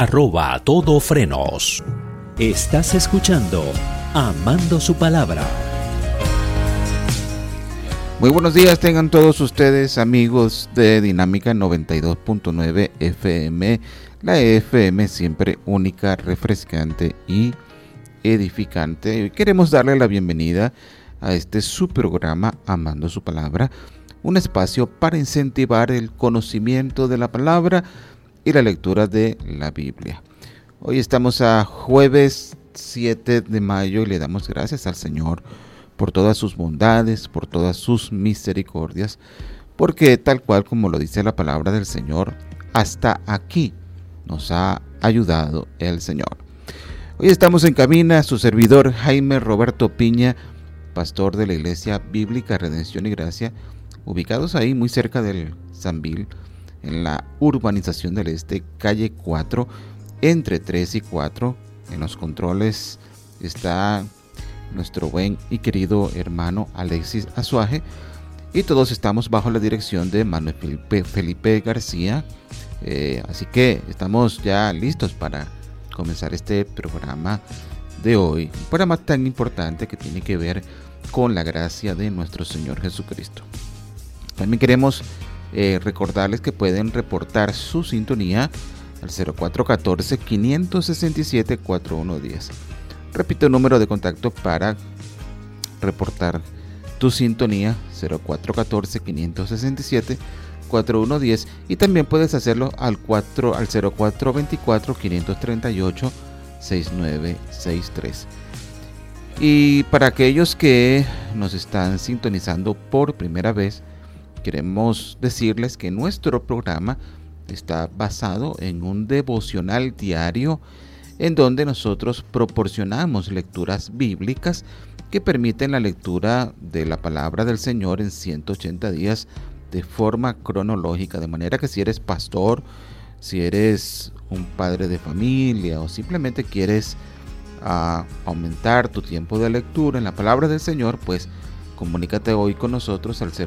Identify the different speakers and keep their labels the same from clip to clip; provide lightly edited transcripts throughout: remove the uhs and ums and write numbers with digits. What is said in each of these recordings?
Speaker 1: @todofrenos. Estás escuchando Amando su Palabra.
Speaker 2: Muy buenos días tengan todos ustedes, amigos de Dinámica 92.9 FM, la FM siempre única, refrescante y edificante. Hoy queremos darle la bienvenida a este su programa Amando su Palabra, un espacio para incentivar el conocimiento de la palabra y la lectura de la Biblia. Hoy estamos a jueves 7 de mayo y le damos gracias al Señor por todas sus bondades, por todas sus misericordias, porque tal cual como lo dice la palabra del Señor, hasta aquí nos ha ayudado el Señor. Hoy estamos en cabina, su servidor Jaime Roberto Piña, pastor de la Iglesia Bíblica Redención y Gracia, ubicados ahí muy cerca del Sambil, en la urbanización del Este, calle 4, entre 3 y 4. En los controles está nuestro buen y querido hermano Alexis Azuaje, y todos estamos bajo la dirección de Manuel Felipe García. Así que estamos ya listos para comenzar este programa de hoy, un programa tan importante que tiene que ver con la gracia de nuestro Señor Jesucristo. También queremos recordarles que pueden reportar su sintonía al 0414-567-4110. Repito el número de contacto para reportar tu sintonía, 0414-567-4110, y también puedes hacerlo al 0424-538-6963. Y para aquellos que nos están sintonizando por primera vez, queremos decirles que nuestro programa está basado en un devocional diario en donde nosotros proporcionamos lecturas bíblicas que permiten la lectura de la palabra del Señor en 180 días de forma cronológica, de manera que si eres pastor, si eres un padre de familia o simplemente quieres aumentar tu tiempo de lectura en la palabra del Señor, pues comunícate hoy con nosotros al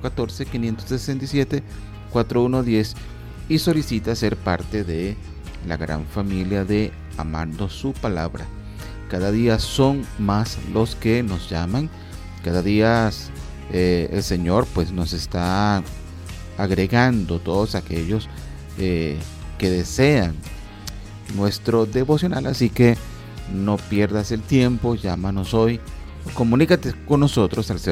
Speaker 2: 0414-567-4110 y solicita ser parte de la gran familia de Amando su Palabra. Cada día son más los que nos llaman, cada día el Señor pues nos está agregando todos aquellos que desean nuestro devocional, así que no pierdas el tiempo, llámanos hoy, comunícate con nosotros al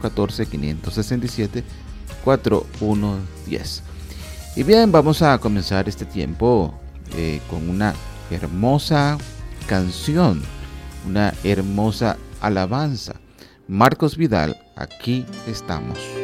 Speaker 2: 0414-567-4110. Y bien, vamos a comenzar este tiempo con una hermosa canción, una hermosa alabanza. Marcos Vidal, aquí estamos.